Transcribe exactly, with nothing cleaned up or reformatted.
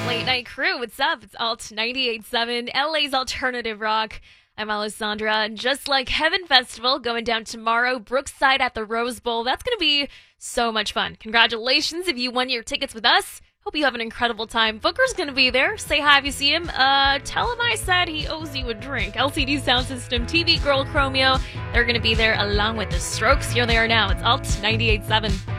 Late Night Crew, what's up? It's Alt ninety-eight point seven, L A's alternative rock. I'm Alessandra, and just like Heaven Festival going down tomorrow, Brookside at the Rose Bowl, that's going to be so much fun. Congratulations if you won your tickets with us. Hope you have an incredible time. Booker's going to be there. Say hi if you see him. Uh, tell him I said he owes you a drink. L C D Sound System, T V Girl Chromeo, they're going to be there along with the Strokes. Here they are now. It's Alt ninety-eight point seven.